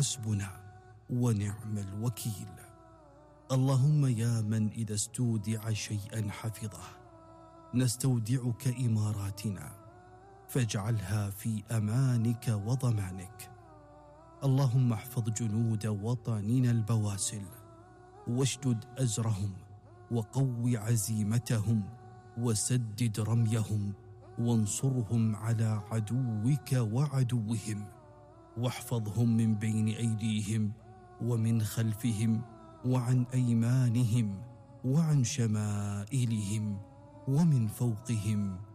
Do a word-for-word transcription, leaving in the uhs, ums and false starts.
حسبنا ونعم الوكيل. اللهم يا من إذا استودع شيئا حفظه، نستودعك إماراتنا فاجعلها في أمانك وضمانك. اللهم احفظ جنود وطننا البواسل، واشدد أزرهم، وقو عزيمتهم، وسدد رميهم، وانصرهم على عدوك وعدوهم، واحفظهم من بين أيديهم ومن خلفهم وعن أيمانهم وعن شمائلهم ومن فوقهم